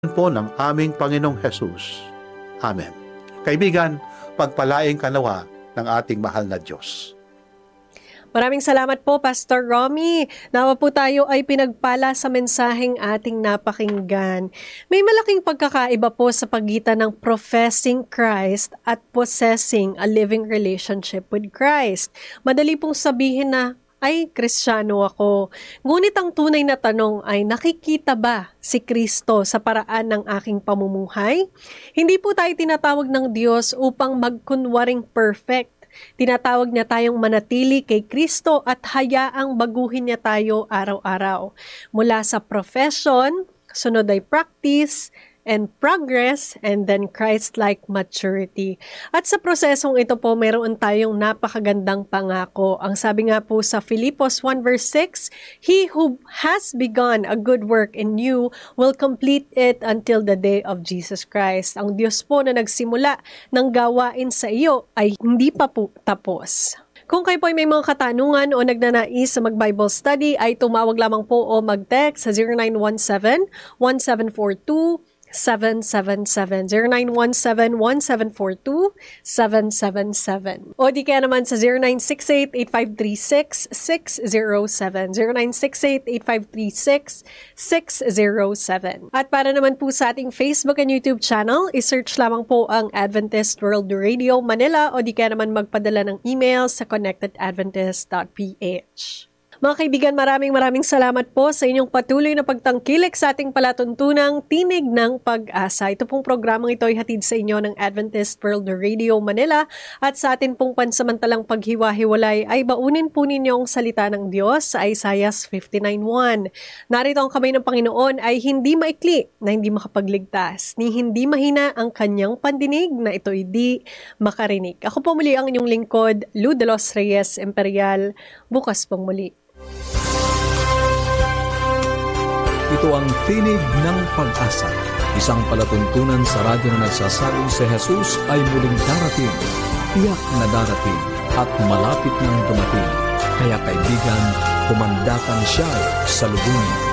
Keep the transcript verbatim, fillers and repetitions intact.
po ng aming Panginoong Hesus. Amen. Kaibigan, pagpalaing kanawa ng ating mahal na Diyos. Maraming salamat po, Pastor Romy. Nawa po tayo ay pinagpala sa mensaheng ating napakinggan. May malaking pagkakaiba po sa pagitan ng professing Christ at possessing a living relationship with Christ. Madali pong sabihin na, ay, Kristiyano ako. Ngunit ang tunay na tanong ay, nakikita ba si Kristo sa paraan ng aking pamumuhay? Hindi po tayo tinatawag ng Diyos upang magkunwaring perfect. Tinatawag niya tayong manatili kay Kristo at hayaang baguhin niya tayo araw-araw. Mula sa profession, sunod ay practice, and progress, and then Christ-like maturity. At sa prosesong ito po, meron tayong napakagandang pangako. Ang sabi nga po sa Filipos one verse six, He who has begun a good work in you will complete it until the day of Jesus Christ. Ang Diyos po na nagsimula ng gawain sa iyo ay hindi pa po tapos. Kung kayo po ay may mga katanungan o nagnanais sa mag-Bible study, ay tumawag lamang po o mag-text sa zero nine one seven, one seven four two, seven seven seven. zero nine one seven, one seven four two, seven seven seven. O di kaya naman sa zero nine six eight, eight five three six, six zero seven. zero nine six eight, eight five three six, six zero seven. At para naman po sa ating Facebook and YouTube channel, isearch lamang po ang Adventist World Radio Manila o di kaya naman magpadala ng email sa connected adventist dot p h. Mga kaibigan, maraming maraming salamat po sa inyong patuloy na pagtangkilik sa ating palatuntunang Tinig ng Pag-asa. Ito pong programang ito ay hatid sa inyo ng Adventist World Radio Manila at sa atin pong pansamantalang paghiwa-hiwalay ay baunin po ninyo ang salita ng Diyos sa Isaiah fifty-nine one. Narito ang kamay ng Panginoon ay hindi maikli na hindi makapagligtas, ni hindi mahina ang kanyang pandinig na ito'y di makarinig. Ako po muli ang inyong lingkod, Lou de los Reyes Imperial. Bukas pong muli. Ito ang Tinig ng Pag-asa, isang palatuntunan sa radyo na nagsasabing si Jesus ay muling darating, tiyak na darating at malapit nang dumating. Kaya kaibigan, kumandakan siya sa lubungin.